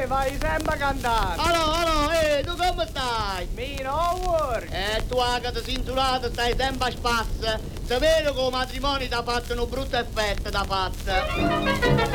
vai sempre a cantare. Allora, tu come stai? Me no work. Tu che ti sei insulato, stai sempre a spazza. Sapete che il matrimonio ti ha fatto un brutto effetto da pazza.